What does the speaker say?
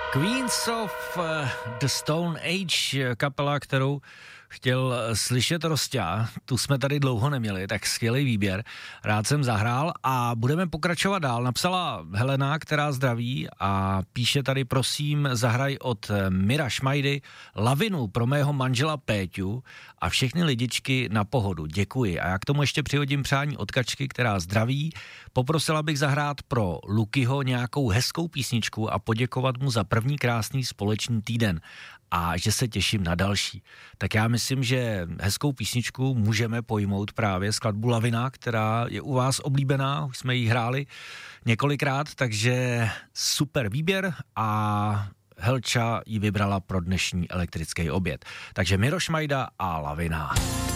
Queens of the Stone Age, kapela, kterou chtěl slyšet Rosťa, tu jsme tady dlouho neměli, tak skvělý výběr, rád jsem zahrál a budeme pokračovat dál. Napsala Helena, která zdraví a píše tady: prosím, zahraj od Mira Šmajdy Lavinu pro mého manžela Péťu a všechny lidičky na pohodu, děkuji. A já k tomu ještě přihodím přání od Kačky, která zdraví. Poprosila bych zahrát pro Lukyho nějakou hezkou písničku a poděkovat mu za první krásný společný týden a že se těším na další. Tak já myslím, že hezkou písničku můžeme pojmout právě skladbu Lavina, která je u vás oblíbená, už jsme ji hráli několikrát, takže super výběr a Helča ji vybrala pro dnešní elektrický oběd. Takže Miro Šmajda a Lavina.